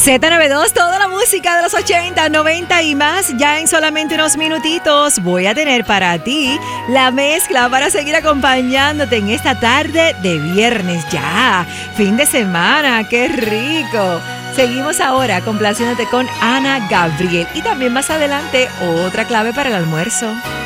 Z92, toda la música de los 80, 90 y más. Ya en solamente unos minutitos voy a tener para ti la mezcla para seguir acompañándote en esta tarde de viernes. Ya, fin de semana, qué rico. Seguimos ahora complaciéndote con Ana Gabriel y también más adelante otra clave para el almuerzo.